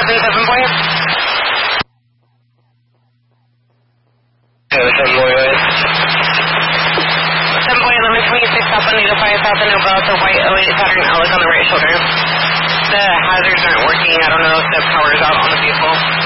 7 point? Yeah, 7 point, right? 7 point, 1126 South Bonita 5 South and Nova for white 08 Saturn Outlook on the right shoulder. The hazards aren't working. I don't know if the power is out on the vehicle.